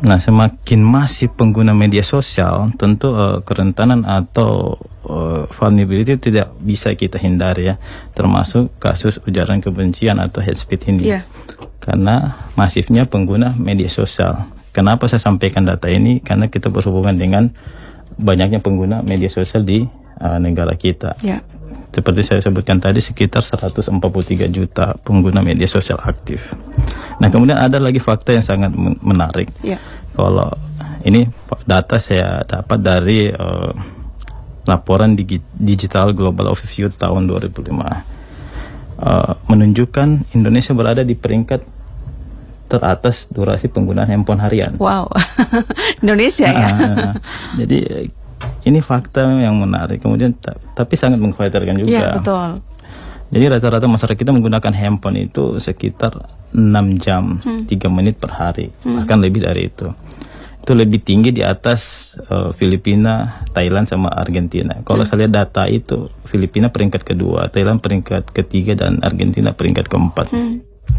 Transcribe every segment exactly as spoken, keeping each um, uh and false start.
Nah, semakin masif pengguna media sosial, tentu uh, kerentanan atau uh, vulnerability tidak bisa kita hindari ya, termasuk kasus ujaran kebencian atau hate speech ini. Yeah. Karena masifnya pengguna media sosial. Kenapa saya sampaikan data ini? Karena kita berhubungan dengan banyaknya pengguna media sosial di uh, negara kita. Yeah. Seperti saya sebutkan tadi, sekitar seratus empat puluh tiga juta pengguna media sosial aktif. Nah, kemudian ada lagi fakta yang sangat menarik. Yeah. Kalau ini data saya dapat dari uh, laporan Digi- Digital Global Overview tahun dua ribu lima, uh, menunjukkan Indonesia berada di peringkat teratas durasi penggunaan handphone harian. Wow, Indonesia ya. Nah, jadi ini fakta yang menarik, kemudian ta- tapi sangat mengkhawatirkan juga. Iya, betul. Jadi rata-rata masyarakat kita menggunakan handphone itu sekitar enam jam, hmm. tiga menit per hari, hmm. bahkan lebih dari itu. Itu lebih tinggi di atas uh, Filipina, Thailand sama Argentina. Kalau hmm. saya lihat data itu, Filipina peringkat kedua, Thailand peringkat ketiga, dan Argentina peringkat keempat. Hmm.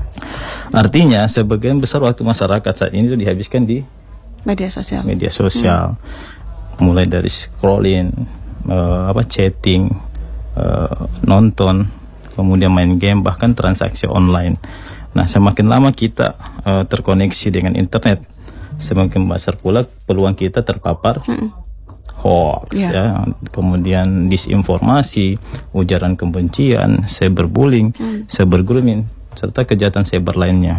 Artinya sebagian besar waktu masyarakat saat ini itu dihabiskan di media sosial. Media sosial. Hmm. Mulai dari scrolling, uh, apa chatting, uh, nonton, kemudian main game, bahkan transaksi online. Nah, semakin lama kita uh, terkoneksi dengan internet, semakin besar pula peluang kita terpapar hmm. hoax, yeah. ya, kemudian disinformasi, ujaran kebencian, cyberbullying, hmm. cybergrooming, serta kejahatan cyber lainnya.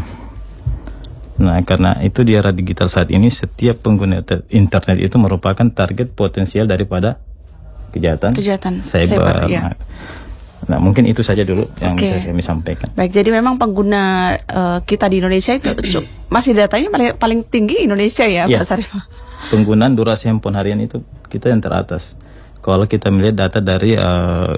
Nah, karena itu di era digital saat ini, setiap pengguna internet itu merupakan target potensial daripada kejahatan, kejahatan cyber. cyber ya. Nah, mungkin itu saja dulu yang okay. bisa kami sampaikan. Baik, jadi memang pengguna uh, kita di Indonesia itu masih datanya paling, paling tinggi Indonesia ya, ya, Pak Sarif. Penggunaan durasi handphone harian itu kita yang teratas. Kalau kita melihat data dari uh,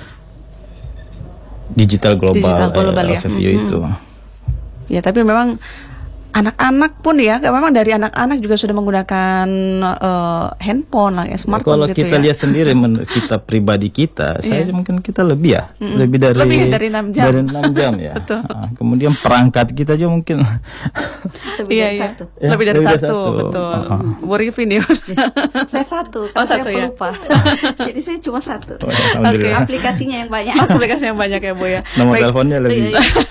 Digital Global, Digital Global uh, ya. Overview hmm. itu. Ya, tapi memang anak-anak pun ya, memang dari anak-anak juga sudah menggunakan uh, handphone lah ya, smartphone. Kalau gitu kita ya. lihat sendiri, kita pribadi kita, saya yeah. mungkin kita lebih ya, mm-hmm. lebih dari lebih dari enam jam, dari enam jam ya. Nah, kemudian perangkat kita aja mungkin lebih iya, dari iya. satu, ya, lebih dari lebih satu, satu. betul. Uh-huh. Bu Rifin ya. Saya satu, oh, saya satu, ya? pelupa. Jadi saya cuma satu. Oh, okay. Aplikasinya yang banyak. Aplikasi yang banyak ya, Bu ya. Nomor teleponnya lebih.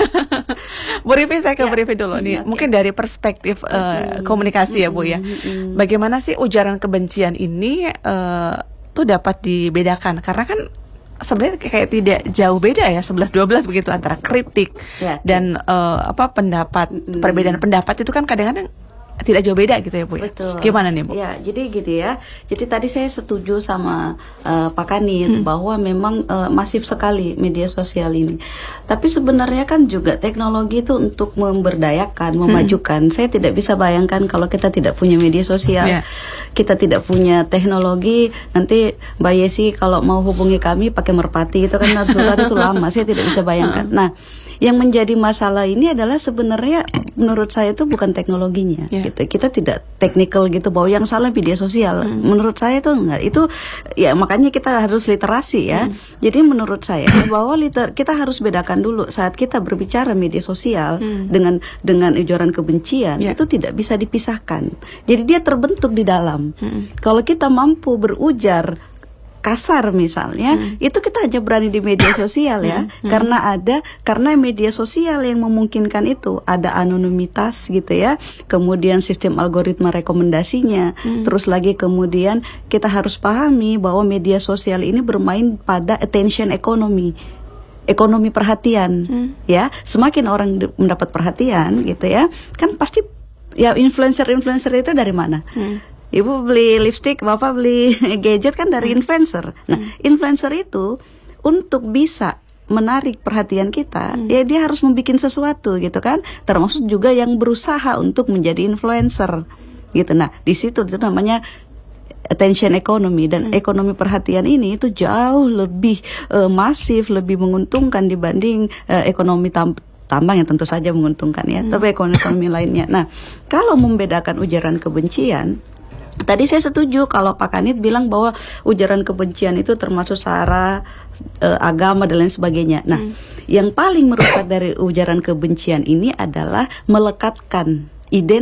Bu Rifin, saya ke ya. Bu Rifin dulu nih. Okay. Mungkin dari perspektif uh, komunikasi ya, Bu ya. Bagaimana sih ujaran kebencian ini uh, tuh dapat dibedakan? Karena kan sebenarnya kayak tidak jauh beda ya, sebelas dua belas begitu antara kritik ya, dan uh, apa pendapat, mm-hmm. perbedaan pendapat itu kan kadang-kadang tidak jauh beda gitu ya, Bu. Betul. Gimana nih, Bu? Ya, jadi gitu ya. Jadi tadi saya setuju sama uh, Pak Kanit hmm. bahwa memang uh, masif sekali media sosial ini. Tapi sebenarnya kan juga teknologi itu untuk memberdayakan, memajukan. Hmm. Saya tidak bisa bayangkan kalau kita tidak punya media sosial, yeah. kita tidak punya teknologi. Nanti Mbak Yesi kalau mau hubungi kami pakai merpati itu kan harus surat itu lama. Saya tidak bisa bayangkan. Nah, yang menjadi masalah ini adalah sebenarnya menurut saya itu bukan teknologinya, yeah. gitu. Kita tidak teknikal gitu bahwa yang salah media sosial. Hmm. Menurut saya itu enggak. Itu ya makanya kita harus literasi ya. Hmm. Jadi menurut saya bahwa liter, kita harus bedakan dulu saat kita berbicara media sosial hmm. dengan dengan ujaran kebencian, yeah. itu tidak bisa dipisahkan. Jadi dia terbentuk di dalam. Hmm. Kalau kita mampu berujar kasar misalnya, hmm. itu kita hanya berani di media sosial ya, hmm. Hmm. karena ada karena media sosial yang memungkinkan itu, ada anonimitas gitu ya, kemudian sistem algoritma rekomendasinya, hmm. terus lagi kemudian kita harus pahami bahwa media sosial ini bermain pada attention economy, ekonomi perhatian, hmm. ya, semakin orang de- mendapat perhatian gitu ya, kan pasti ya influencer-influencer itu dari mana? Hmm. Ibu beli lipstick, bapak beli gadget kan dari influencer. Nah, influencer itu untuk bisa menarik perhatian kita, hmm. ya dia harus membuat sesuatu gitu kan. Termasuk juga yang berusaha untuk menjadi influencer gitu. Nah, di situ itu namanya attention economy, dan hmm. ekonomi perhatian ini itu jauh lebih uh, masif, lebih menguntungkan dibanding uh, ekonomi tam- tambang yang tentu saja menguntungkan ya, hmm. tapi ekonomi lainnya. Nah, kalau membedakan ujaran kebencian, tadi saya setuju kalau Pak Kanit bilang bahwa ujaran kebencian itu termasuk sara e, agama dan lain sebagainya. Nah, hmm. yang paling merusak dari ujaran kebencian ini adalah melekatkan identitas